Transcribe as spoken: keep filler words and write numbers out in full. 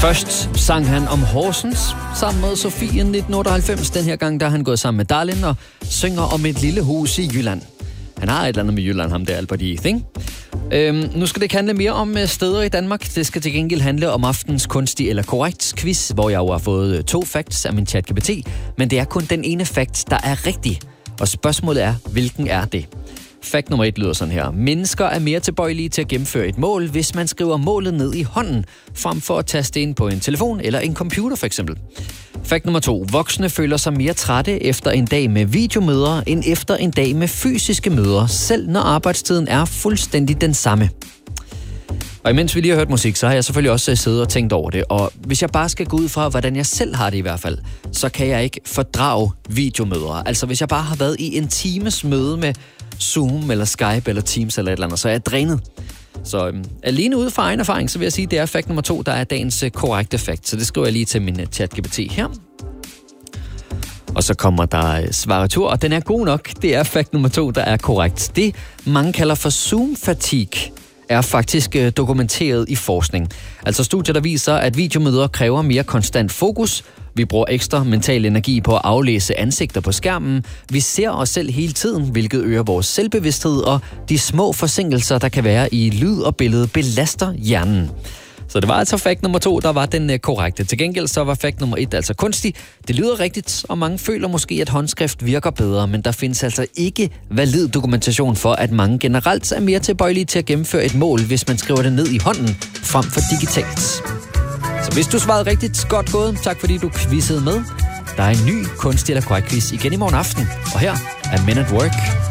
Først sang han om Horsens sammen med Sofie nitten otteoghalvfems. Den her gang der er han gået sammen med Darlin og synger om et lille hus i Jylland. Han har et eller andet med Jylland, ham der Albert Heath, ikke? Øhm, nu skal det ikke handle mere om steder i Danmark. Det skal til gengæld handle om aftens kunstig eller korrekt quiz, hvor jeg jo har fået to facts af min ChatGPT. Men det er kun den ene fact, der er rigtig. Og spørgsmålet er, hvilken er det? Fact nummer et lyder sådan her. Mennesker er mere tilbøjelige til at gennemføre et mål, hvis man skriver målet ned i hånden, frem for at taste ind på en telefon eller en computer for eksempel. Fact nummer to. Voksne føler sig mere trætte efter en dag med videomøder, end efter en dag med fysiske møder, selv når arbejdstiden er fuldstændig den samme. Og imens vi lige har hørt musik, så har jeg selvfølgelig også siddet og tænkt over det. Og hvis jeg bare skal gå ud fra, hvordan jeg selv har det i hvert fald, så kan jeg ikke fordrage videomøder. Altså hvis jeg bare har været i en times møde med Zoom eller Skype eller Teams eller et eller andet, så er jeg drænet. Så øhm, alene ud fra egen erfaring, så vil jeg sige, at det er fact nummer to, der er dagens øh, korrekte fact. Så det skriver jeg lige til min uh, ChatGPT her. Og så kommer der øh, svaretur, og den er god nok. Det er fact nummer to, der er korrekt. Det, mange kalder for Zoom-fatigue, er faktisk øh, dokumenteret i forskning. Altså studier, der viser, at videomøder kræver mere konstant fokus. Vi bruger ekstra mental energi på at aflæse ansigter på skærmen. Vi ser os selv hele tiden, hvilket øger vores selvbevidsthed, og de små forsinkelser, der kan være i lyd og billede, belaster hjernen. Så det var altså fact nummer to, der var den korrekte. Til gengæld så var fact nummer et altså kunstig. Det lyder rigtigt, og mange føler måske, at håndskrift virker bedre, men der findes altså ikke valid dokumentation for, at mange generelt er mere tilbøjelige til at gennemføre et mål, hvis man skriver det ned i hånden, frem for digitalt. Så hvis du svarede rigtigt, godt gået. Tak fordi du quizzede med. Der er en ny kunstig eller korrekt quiz igen i morgen aften. Og her er Men at Work.